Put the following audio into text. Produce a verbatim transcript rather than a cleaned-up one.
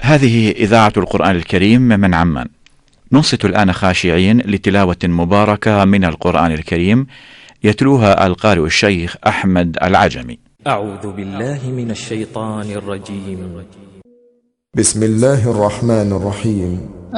هذه إذاعة القرآن الكريم من عمان. ننصت الآن خاشعين لتلاوة مباركة من القرآن الكريم يتلوها القارئ الشيخ أحمد العجمي. أعوذ بالله من الشيطان الرجيم. بسم الله الرحمن الرحيم.